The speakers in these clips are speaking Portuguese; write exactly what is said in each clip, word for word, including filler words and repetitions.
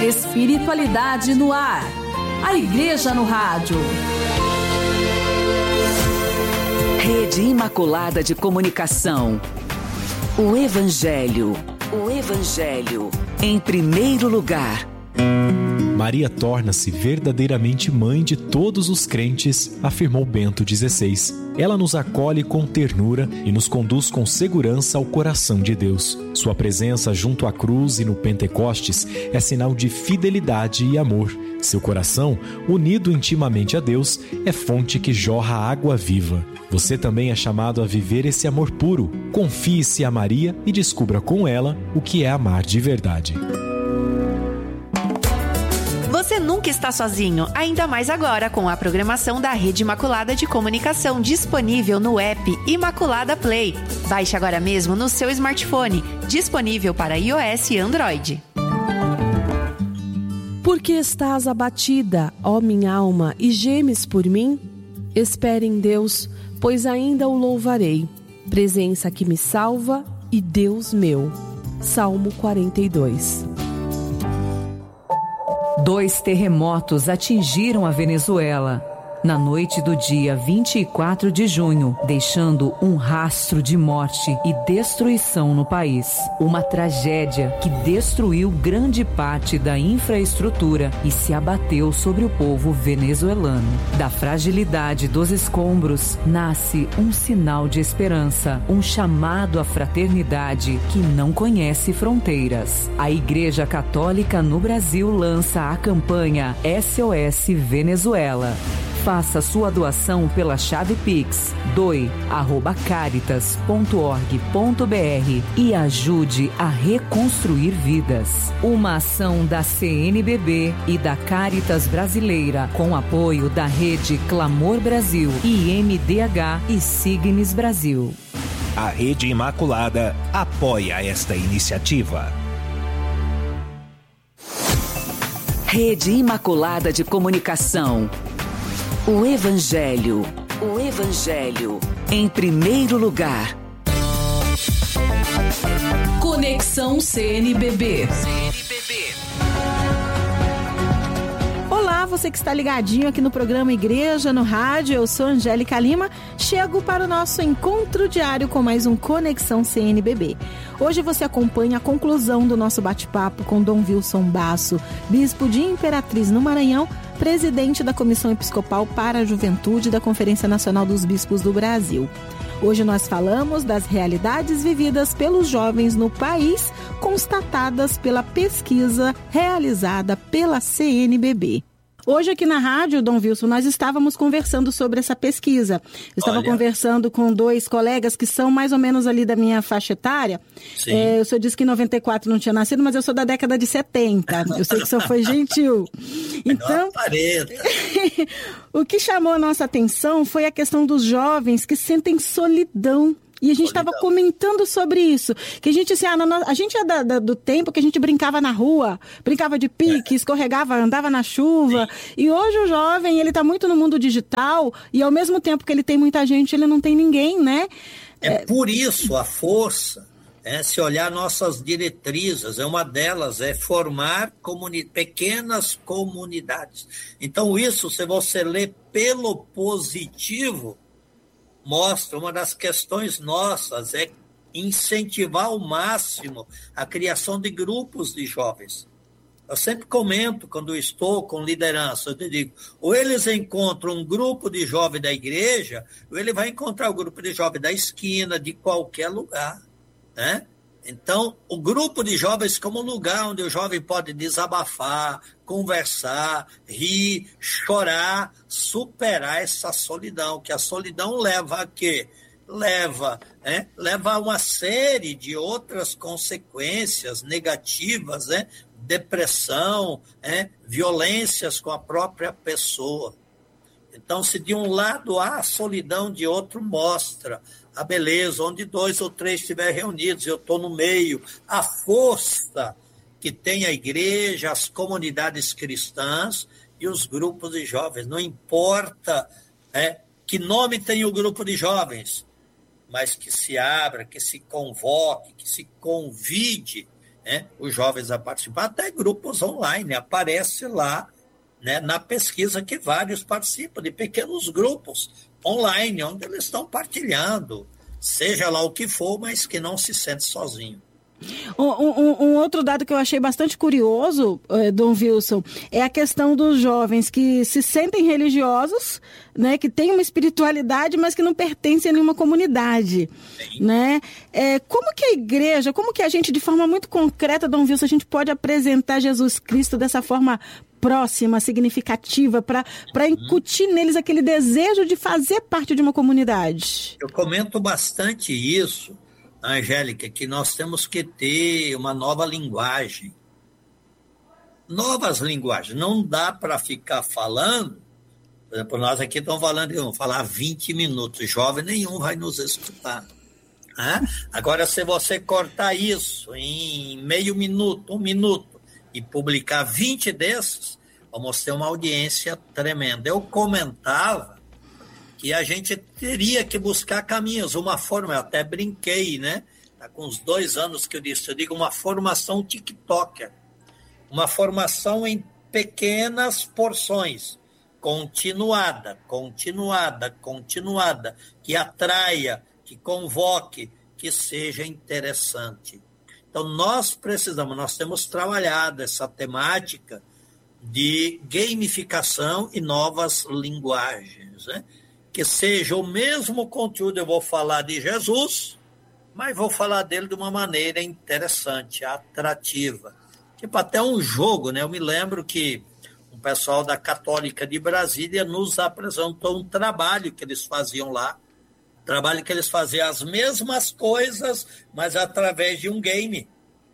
Espiritualidade no ar. A Igreja no Rádio. Rede Imaculada de Comunicação. O Evangelho. O Evangelho. Em primeiro lugar. Maria torna-se verdadeiramente mãe de todos os crentes, afirmou Bento dezesseis. Ela nos acolhe com ternura e nos conduz com segurança ao coração de Deus. Sua presença junto à cruz e no Pentecostes é sinal de fidelidade e amor. Seu coração, unido intimamente a Deus, é fonte que jorra água viva. Você também é chamado a viver esse amor puro. Confie-se a Maria e descubra com ela o que é amar de verdade. Você nunca está sozinho, ainda mais agora com a programação da Rede Imaculada de Comunicação disponível no app Imaculada Play. Baixe agora mesmo no seu smartphone, disponível para iOS e Android. Por que estás abatida, ó minha alma, e gemes por mim? Espere em Deus, pois ainda o louvarei. Presença que me salva e Deus meu. Salmo quarenta e dois. Dois terremotos atingiram a Venezuela na noite do dia vinte e quatro de junho, deixando um rastro de morte e destruição no país. Uma tragédia que destruiu grande parte da infraestrutura e se abateu sobre o povo venezuelano. Da fragilidade dos escombros nasce um sinal de esperança, um chamado à fraternidade que não conhece fronteiras. A Igreja Católica no Brasil lança a campanha S O S Venezuela. Faça sua doação pela chave Pix doe arroba caritas ponto org ponto br e ajude a reconstruir vidas. Uma ação da C N B B e da Caritas Brasileira, com apoio da Rede Clamor Brasil, I M D H e Signes Brasil. A Rede Imaculada apoia esta iniciativa. Rede Imaculada de Comunicação. O Evangelho. O Evangelho. Em primeiro lugar. Conexão C N B B. C N B B. Olá, você que está ligadinho aqui no programa Igreja no Rádio. Eu sou Angélica Lima. Chego para o nosso encontro diário com mais um Conexão C N B B. Hoje você acompanha a conclusão do nosso bate-papo com Dom Wilson Basso, bispo de Imperatriz no Maranhão, presidente da Comissão Episcopal para a Juventude da Conferência Nacional dos Bispos do Brasil. Hoje nós falamos das realidades vividas pelos jovens no país, constatadas pela pesquisa realizada pela C N B B. Hoje aqui na rádio, Dom Wilson, nós estávamos conversando sobre essa pesquisa. Eu estava Olha. conversando com dois colegas que são mais ou menos ali da minha faixa etária. Sim. É, o senhor disse que em noventa e quatro não tinha nascido, mas eu sou da década de setenta. Eu sei que o senhor foi gentil. Então, o que chamou a nossa atenção foi a questão dos jovens que sentem solidão. E a gente estava comentando sobre isso, que a gente, assim, ah, no, a gente é da, da, do tempo que a gente brincava na rua, brincava de pique, é. escorregava, andava na chuva. Sim. E hoje o jovem, ele está muito no mundo digital e ao mesmo tempo que ele tem muita gente, ele não tem ninguém, né? É, é... por isso a força, é, se olhar nossas diretrizes, é uma delas, é formar comuni- pequenas comunidades. Então isso, se você lê pelo positivo, mostra, uma das questões nossas é incentivar ao máximo a criação de grupos de jovens. Eu sempre comento, quando estou com liderança, eu digo, ou eles encontram um grupo de jovens da igreja, ou ele vai encontrar o grupo de jovens da esquina, de qualquer lugar, né? Então, o grupo de jovens como um lugar onde o jovem pode desabafar, conversar, rir, chorar, superar essa solidão, que a solidão leva a quê? Leva, né? leva a uma série de outras consequências negativas, né? Depressão, né? Violências com a própria pessoa. Então, se de um lado há a solidão, de outro mostra a beleza, onde dois ou três estiverem reunidos, eu estou no meio, a força que tem a igreja, as comunidades cristãs e os grupos de jovens. Não importa é, que nome tem o grupo de jovens, mas que se abra, que se convoque, que se convide né, os jovens a participar, até grupos online, aparece lá, né, na pesquisa que vários participam, de pequenos grupos online, onde eles estão partilhando, seja lá o que for, mas que não se sente sozinho. Um, um, um outro dado que eu achei bastante curioso, eh, Dom Wilson, é a questão dos jovens que se sentem religiosos, né, que têm uma espiritualidade, mas que não pertencem a nenhuma comunidade. Né? É, como que a igreja, como que a gente, de forma muito concreta, Dom Wilson, a gente pode apresentar Jesus Cristo dessa forma próxima, significativa, para para incutir neles aquele desejo de fazer parte de uma comunidade? Eu comento bastante isso, Angélica, que nós temos que ter uma nova linguagem. Novas linguagens. Não dá para ficar falando, por exemplo, nós aqui estamos falando, vamos falar vinte minutos, jovem nenhum vai nos escutar. Ah? Agora, se você cortar isso em meio minuto, um minuto, e publicar vinte desses, vamos ter uma audiência tremenda. Eu comentava que a gente teria que buscar caminhos, uma forma, eu até brinquei, né? Tá com uns dois anos que eu disse, eu digo uma formação TikToker, uma formação em pequenas porções, continuada, continuada, continuada, que atraia, que convoque, que seja interessante. Então, nós precisamos, nós temos trabalhado essa temática de gamificação e novas linguagens, né? Que seja o mesmo conteúdo, eu vou falar de Jesus, mas vou falar dele de uma maneira interessante, atrativa. Tipo, até um jogo, né? Eu me lembro que um pessoal da Católica de Brasília nos apresentou um trabalho que eles faziam lá, trabalho que eles faziam as mesmas coisas, mas através de um game.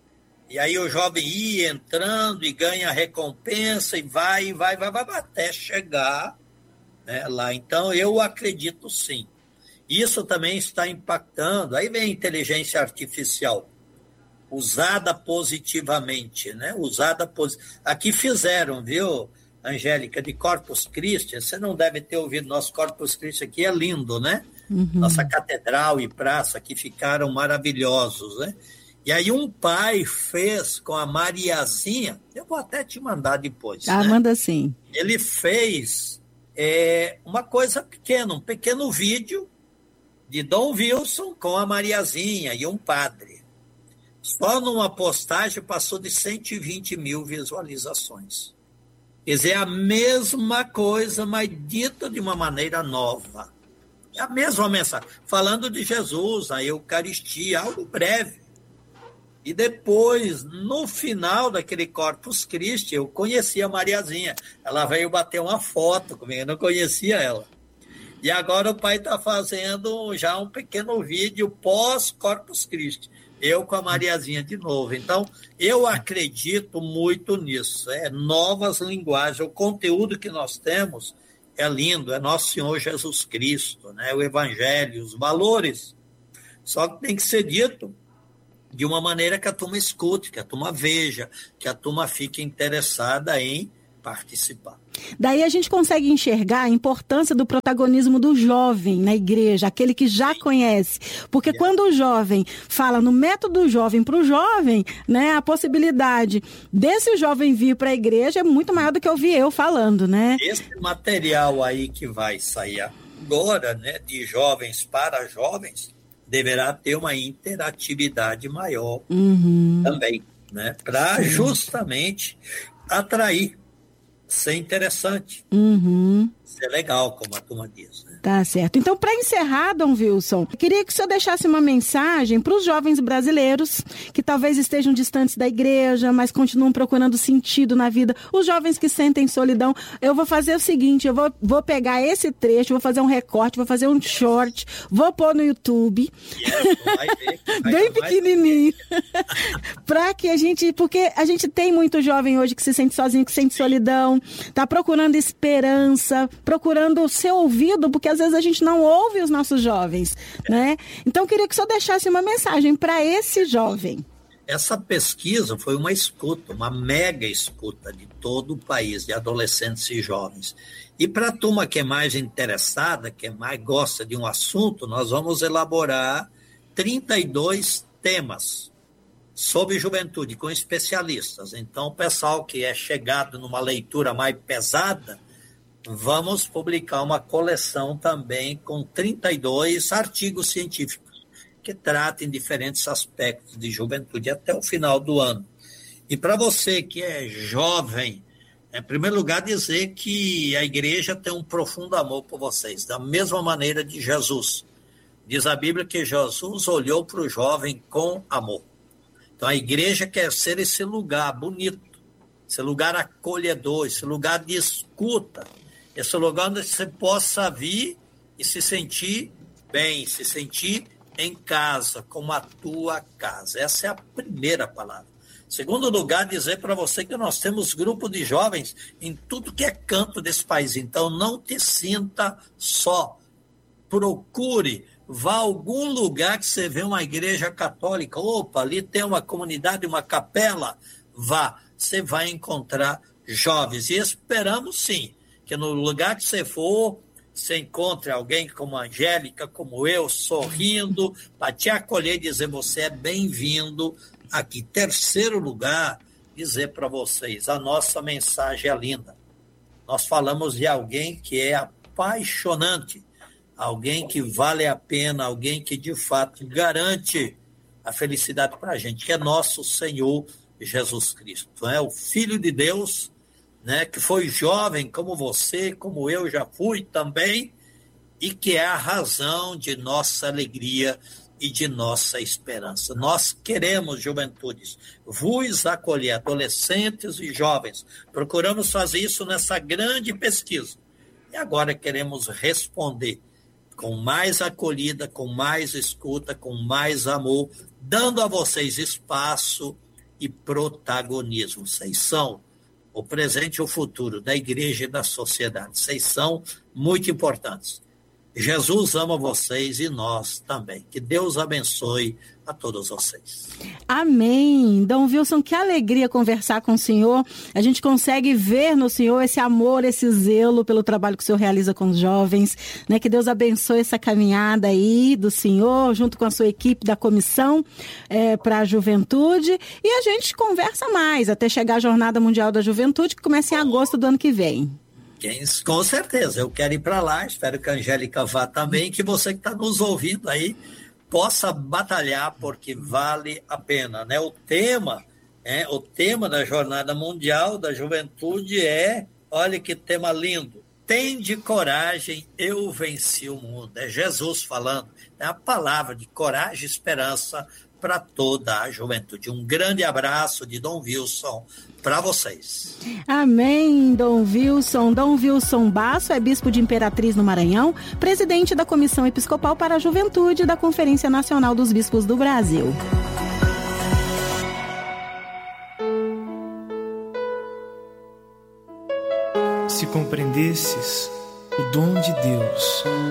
E aí o jovem ia entrando e ganha recompensa e vai, vai, vai, vai, vai até chegar, né, lá. Então, eu acredito sim. Isso também está impactando. Aí vem a inteligência artificial, usada positivamente, né? Usada posi... Aqui fizeram, viu, Angélica, de Corpus Christi. Você não deve ter ouvido, nosso Corpus Christi aqui é lindo, né? Uhum. Nossa catedral e praça aqui ficaram maravilhosos, né? E aí um pai fez com a Mariazinha, eu vou até te mandar depois. Ah, né? Manda sim. Ele fez é, uma coisa pequena, um pequeno vídeo de Dom Wilson com a Mariazinha e um padre. Só numa postagem passou de cento e vinte mil visualizações. Quer dizer, a mesma coisa, mas dita de uma maneira nova. É a mesma mensagem, falando de Jesus, a Eucaristia, algo breve. E depois, no final daquele Corpus Christi, eu conheci a Mariazinha. Ela veio bater uma foto comigo, eu não conhecia ela. E agora o pai está fazendo já um pequeno vídeo pós-Corpus Christi. Eu com a Mariazinha de novo. Então, eu acredito muito nisso. É novas linguagens. O conteúdo que nós temos é lindo. É nosso Senhor Jesus Cristo, né? O Evangelho, os valores. Só que tem que ser dito de uma maneira que a turma escute, que a turma veja, que a turma fique interessada em participar. Daí a gente consegue enxergar a importância do protagonismo do jovem na igreja, aquele que já Sim. conhece. Porque yeah. quando o jovem fala no método jovem para o jovem, né, a possibilidade desse jovem vir para a igreja é muito maior do que ouvir eu falando, né? Esse material aí que vai sair agora, né, de jovens para jovens, deverá ter uma interatividade maior uhum. também, né, para justamente atrair, ser interessante, uhum. ser legal, como a turma diz. Né? Tá certo. Então, para encerrar, Dom Wilson, eu queria que o senhor deixasse uma mensagem para os jovens brasileiros que talvez estejam distantes da igreja, mas continuam procurando sentido na vida, os jovens que sentem solidão. Eu vou fazer o seguinte, eu vou, vou pegar esse trecho, vou fazer um recorte, vou fazer um short, vou pôr no YouTube, yes, vai ver, vai bem pequenininho, para que a gente, porque a gente tem muito jovem hoje que se sente sozinho, que sente solidão, tá procurando esperança, procurando ser ouvido, porque às vezes a gente não ouve os nossos jovens, né? Então, eu queria que o senhor deixasse uma mensagem para esse jovem. Essa pesquisa foi uma escuta, uma mega escuta de todo o país, de adolescentes e jovens. E para a turma que é mais interessada, que mais gosta de um assunto, nós vamos elaborar trinta e dois temas. sobre juventude, com especialistas. Então, o pessoal que é chegado numa leitura mais pesada, vamos publicar uma coleção também com trinta e dois artigos científicos que tratem diferentes aspectos de juventude até o final do ano. E para você que é jovem, em primeiro lugar, dizer que a igreja tem um profundo amor por vocês, da mesma maneira de Jesus. Diz a Bíblia que Jesus olhou para o jovem com amor. Então, a igreja quer ser esse lugar bonito, esse lugar acolhedor, esse lugar de escuta, esse lugar onde você possa vir e se sentir bem, se sentir em casa, como a tua casa. Essa é a primeira palavra. Segundo lugar, dizer para você que nós temos grupo de jovens em tudo que é canto desse país. Então, não te sinta só. Procure, vá a algum lugar que você vê uma igreja católica. Opa, ali tem uma comunidade, uma capela. Vá, você vai encontrar jovens. E esperamos, sim, que no lugar que você for, você encontre alguém como a Angélica, como eu, sorrindo, para te acolher e dizer, você é bem-vindo aqui. Terceiro lugar, dizer para vocês, a nossa mensagem é linda. Nós falamos de alguém que é apaixonante, alguém que vale a pena, alguém que de fato garante a felicidade para a gente, que é nosso Senhor Jesus Cristo. É o Filho de Deus, né, que foi jovem como você, como eu já fui também, e que é a razão de nossa alegria e de nossa esperança. Nós queremos, juventudes, vos acolher, adolescentes e jovens. Procuramos fazer isso nessa grande pesquisa. E agora queremos responder com mais acolhida, com mais escuta, com mais amor, dando a vocês espaço e protagonismo. Vocês são o presente e o futuro da igreja e da sociedade. Vocês são muito importantes. Jesus ama vocês e nós também. Que Deus abençoe a todos vocês. Amém. Dom Wilson, que alegria conversar com o senhor. A gente consegue ver no senhor esse amor, esse zelo pelo trabalho que o senhor realiza com os jovens, né? Que Deus abençoe essa caminhada aí do senhor, junto com a sua equipe da comissão é, para a juventude. E a gente conversa mais até chegar a Jornada Mundial da Juventude, que começa em agosto do ano que vem. Com certeza, eu quero ir para lá, espero que a Angélica vá também, que você que está nos ouvindo aí possa batalhar, porque vale a pena, né? O tema, é, o tema da Jornada Mundial da Juventude é, olha que tema lindo, tende coragem, eu venci o mundo. É Jesus falando, é a palavra de coragem e esperança para toda a juventude. Um grande abraço de Dom Wilson para vocês. Amém, Dom Wilson. Dom Wilson Basso é bispo de Imperatriz no Maranhão, presidente da Comissão Episcopal para a Juventude da Conferência Nacional dos Bispos do Brasil. Se compreendesses o dom de Deus